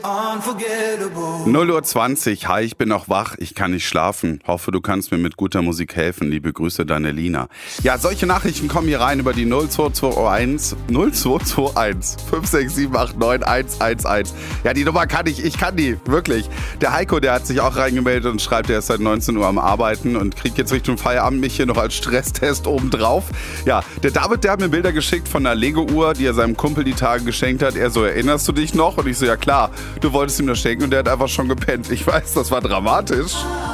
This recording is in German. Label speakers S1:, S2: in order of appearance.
S1: 0:20 Uhr, hi, ich bin noch wach, ich kann nicht schlafen. Hoffe, du kannst mir mit guter Musik helfen. Liebe Grüße, deine Lina. Ja, solche Nachrichten kommen hier rein über die 0221 567 89 111. Ja, die Nummer kann ich kann die, wirklich. Der Heiko, der hat sich auch reingemeldet und schreibt, er ist seit 19 Uhr am Arbeiten und kriegt jetzt Richtung Feierabend mich hier noch als Stresstest obendrauf. Ja, der David, der hat mir Bilder geschickt von einer Lego-Uhr, die er seinem Kumpel die Tage geschenkt hat. Er so, erinnerst du dich noch? Und ich so, ja klar. Du wolltest ihm das schenken und der hat einfach schon gepennt. Ich weiß, das war dramatisch.